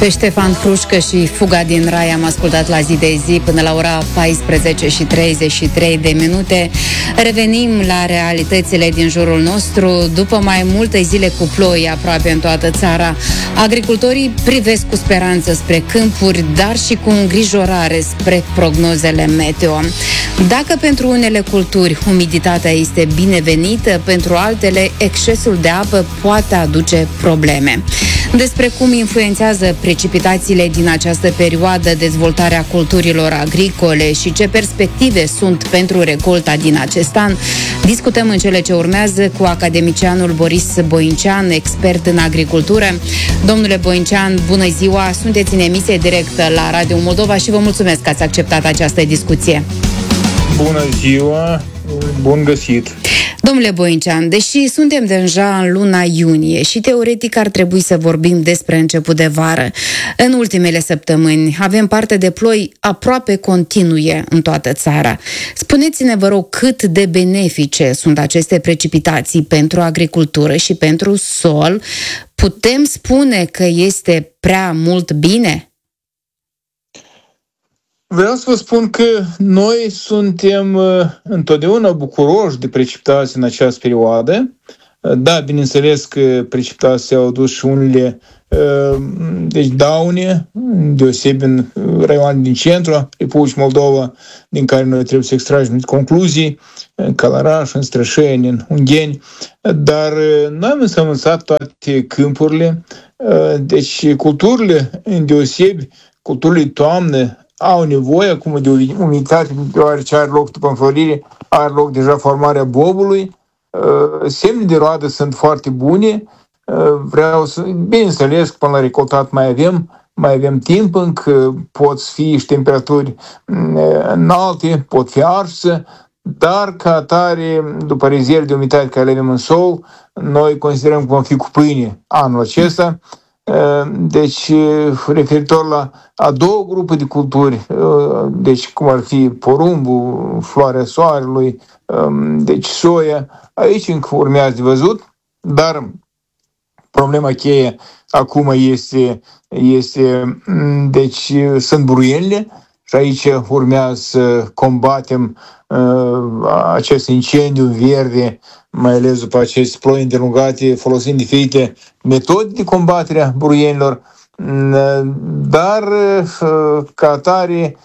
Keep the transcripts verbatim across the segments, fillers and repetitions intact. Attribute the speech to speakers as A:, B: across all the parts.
A: Pe Ștefan Hrușcă și Fuga din Rai am ascultat la zi de zi până la ora paisprezece și treizeci și trei de minute. Revenim la realitățile din jurul nostru. După mai multe zile cu ploi aproape în toată țara, agricultorii privesc cu speranță spre câmpuri, dar și cu îngrijorare spre prognozele meteo. Dacă pentru unele culturi umiditatea este binevenită, pentru altele excesul de apă poate aduce probleme. Despre cum influențează precipitațiile din această perioadă dezvoltarea culturilor agricole și ce perspective sunt pentru recolta din acest an, discutăm în cele ce urmează cu academicianul Boris Boincean, expert în agricultură. Domnule Boincean, bună ziua! Sunteți în emisie directă la Radio Moldova și vă mulțumesc că ați acceptat această discuție.
B: Bună ziua! Bun găsit!
A: Domnule Boincean, deși suntem deja în luna iunie și teoretic ar trebui să vorbim despre început de vară, în ultimele săptămâni avem parte de ploi aproape continue în toată țara. Spuneți-ne, vă rog, cât de benefice sunt aceste precipitații pentru agricultură și pentru sol? Putem spune că este prea mult bine?
B: Vreau să vă spun că noi suntem uh, întotdeauna bucuroși de precipitații în această perioadă. Uh, da, bineînțeles că precipitații au adus și unele uh, deci daune, deosebi în raioane din centru Republicii Moldova, din care noi trebuie să extragem concluzii, în Călăraș, în Strășeni, în Ungheni, dar uh, noi am însămânțat toate câmpurile, uh, deci culturile, îndeosebi culturile toamnă, au nevoie acum de umiditate, deoarece are loc după înflorire, are loc deja formarea bobului. Semnele de roadă sunt foarte bune. Vreau să, bineînțeles, până la recoltat mai avem, mai avem timp, încă pot fi și temperaturi înalte, pot fi arse, dar ca atare, după rezerve de umiditate care le avem în sol, noi considerăm că vom fi cu pâine anul acesta. Deci, referitor la a două grupe de culturi, deci cum ar fi porumbul, floarea soarelui, deci soia, aici încă urmează de văzut, dar problema cheie acum este, este deci sunt buruienile și aici urmează să combatem uh, acest incendiu verde, mai ales după aceste ploi îndelungate, folosind diferite metode de combatere a buruienilor, dar ca atare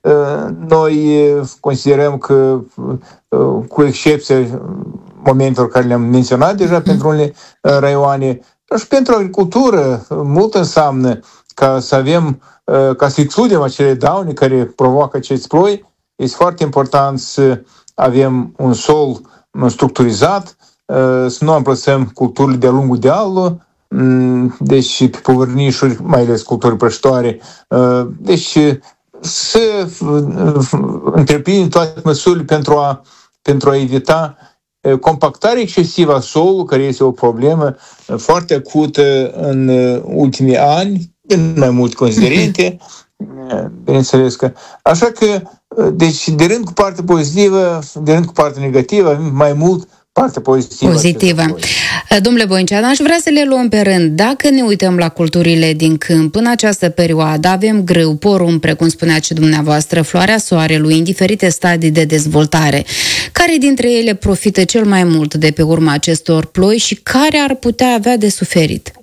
B: noi considerăm că, cu excepția momentelor care le-am menționat deja mm-hmm. pentru unele raioane, și pentru agricultură mult înseamnă ca să avem, ca să excludem acele daune care provoacă acest ploi. Este foarte important să avem un sol structurizat, să nu amplasăm culturile de-a lungul dealului, deci pe povărnișuri, mai ales culturi prășitoare, deci să întreprindem toate măsurile pentru a, pentru a evita compactarea excesivă a solului, care este o problemă foarte acută în ultimii ani, în mai multe considerente, bineînțeles că. Așa că, deci, de rând cu partea pozitivă, de rând cu partea negativă, avem mai mult partea pozitivă.
A: Pozitivă. Domnule Boincean, aș vrea să le luăm pe rând. Dacă ne uităm la culturile din câmp, în această perioadă avem grâu, porumb, precum spuneați și dumneavoastră, floarea soarelui, în diferite stadii de dezvoltare. Care dintre ele profită cel mai mult de pe urma acestor ploi și care ar putea avea de suferit?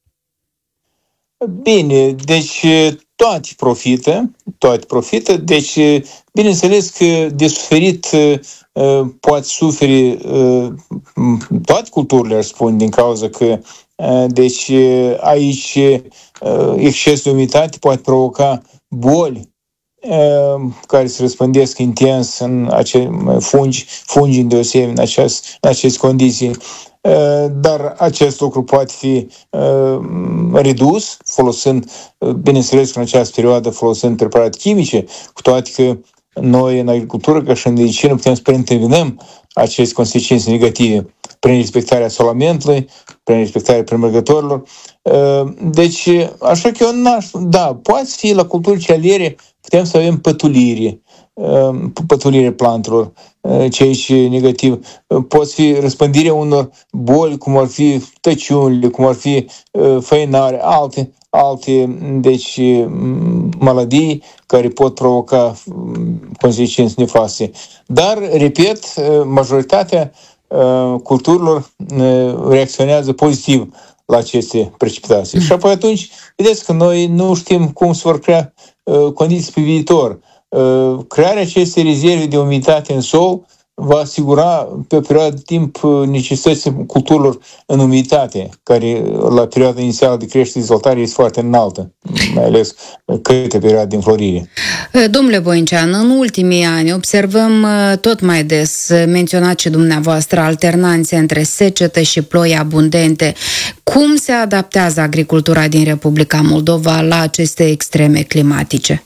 B: Bine, deci toate profită, toate profită, deci bineînțeles că de suferit poate suferi toate culturile, aș spune, din cauza că deci aici excesul de umiditate poate provoca boli care se răspândesc intens în acei fungi, fungi îndeosebi în, în aceste condiții. Dar acest lucru poate fi uh, redus folosind, bineînțeles că în această perioadă folosind preparate chimice, cu toate că noi în agricultură, ca și în medicină, putem să preîntâmpinăm aceste consecințe negative prin respectarea solamentului, prin respectarea premergătorilor. Uh, deci, așa că eu n-aș, da, poate fi la culturi cealiere, putem să avem pătulire, uh, pătulire plantelor. ce aici e negativ. Poate fi răspândirea unor boli, cum ar fi tăciunile, cum ar fi făinare, alte, alte deci, maladii care pot provoca consecințe nefaste. Dar, repet, majoritatea culturilor reacționează pozitiv la aceste precipitații. Mm. Și apoi atunci, vedeți că noi nu știm cum se vor crea condiții pe viitor. Crearea acestei rezerve de umiditate în sol va asigura pe o perioadă de timp necesitățile culturilor în umiditate, care la perioada inițială de creștere și dezvoltare este foarte înaltă, mai ales câte perioade de înflorire.
A: Domnule Boincean, în ultimii ani observăm tot mai des, menționat și dumneavoastră, alternanțe între secetă și ploi abundente. Cum se adaptează agricultura din Republica Moldova la aceste extreme climatice?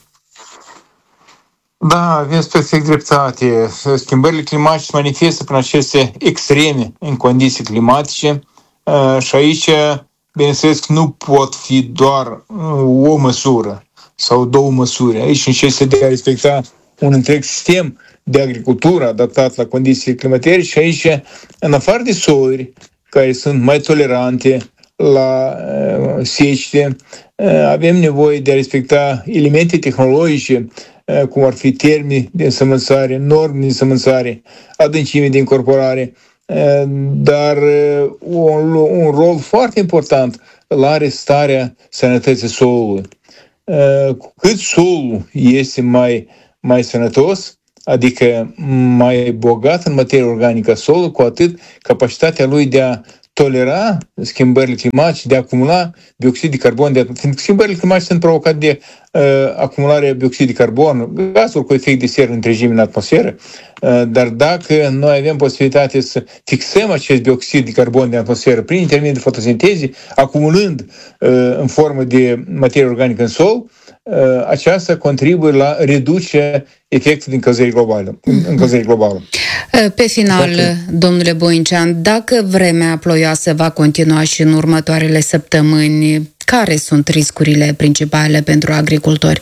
B: Da, aveți perfect dreptate. Schimbările climatice se manifestă prin aceste extreme în condiții climatice și aici, bineînțeles, nu pot fi doar o măsură sau două măsuri. Aici necesită de a respecta un întreg sistem de agricultură adaptat la condiții climatice și aici, în afară de soluri care sunt mai tolerante la secete, avem nevoie de a respecta elemente tehnologice cum ar fi termeni de însămânțare, norme de însămânțare, adâncime de incorporare, dar un, un rol foarte important îl are starea sănătății solului. Cu cât solul este mai, mai sănătos, adică mai bogat în materie organică solul, cu atât capacitatea lui de a tolera schimbările climatice, de a acumula dioxid de carbon, de, fiindcă schimbările climatice sunt provocate de uh, acumularea dioxid de carbon, gazul cu efect de seră întregime în atmosferă, uh, dar dacă noi avem posibilitatea să fixăm acest dioxid de carbon din atmosferă prin intermediul de fotosinteze, acumulând uh, în formă de materie organică în sol, uh, aceasta contribuie la reducerea efectului încălzirii globale. Încălzirii globale.
A: Pe final, domnule Boincean, dacă vremea ploioasă va continua și în următoarele săptămâni, care sunt riscurile principale pentru agricultori?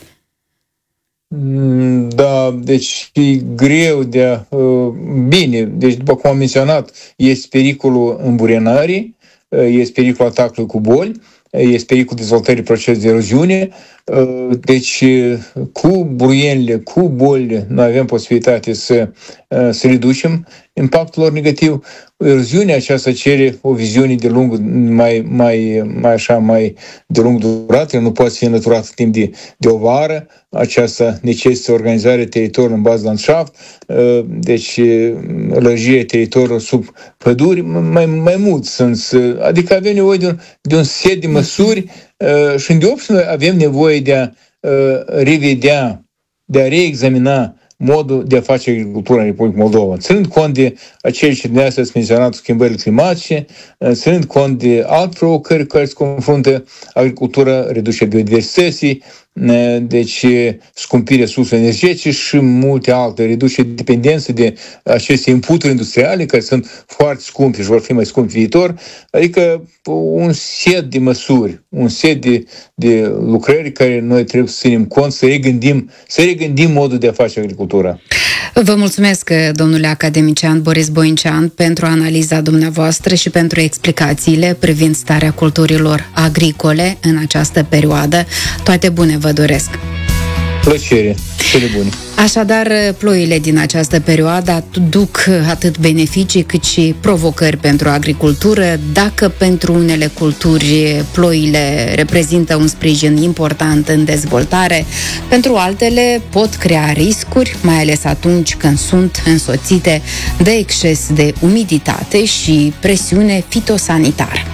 B: Da, deci e greu de a... Bine, deci după cum am menționat, este pericolul îmburenării, este pericolul atacului cu boli, este pericolul dezvoltării procesului de eroziune. Deci, cu buruienile, cu bolile, noi avem posibilitate să, să reducem impactul lor negativ. Eroziunea aceasta cere o viziune de lung, mai, mai, mai așa, mai de lung durată, nu poate fi înlăturată timp de, de o vară. Aceasta necesită organizarea teritoriului în bază landșaft, deci lărgirea teritoriului sub păduri, mai, mai mult sunt. Adică avem nevoie de un, de un set de măsuri și îndeopște noi avem nevoie de a revedea, de a reexamina modul de a face agricultura în Republica Moldova, ținând cont de acele ce dumneavoastră ați menționat, schimbările climatice, ținând cont de alte provocări care se confruntă agricultura, reducerea biodiversității, deci scumpirea surselor energetice și multe alte, reducerea dependenței de aceste inputuri industriale care sunt foarte scumpe și vor fi mai scumpi viitor, adică un set de măsuri, un set de, de lucrări care noi trebuie să ținem cont, să regândim, să regândim modul de a face agricultura.
A: Vă mulțumesc, domnule academician Boris Boincean, pentru analiza dumneavoastră și pentru explicațiile privind starea culturilor agricole în această perioadă. Toate bune vă doresc!
B: Plăcere! Cele bune!
A: Așadar, ploile din această perioadă duc atât beneficii cât și provocări pentru agricultură. Dacă pentru unele culturi ploile reprezintă un sprijin important în dezvoltare, pentru altele pot crea riscuri, mai ales atunci când sunt însoțite de exces de umiditate și presiune fitosanitară.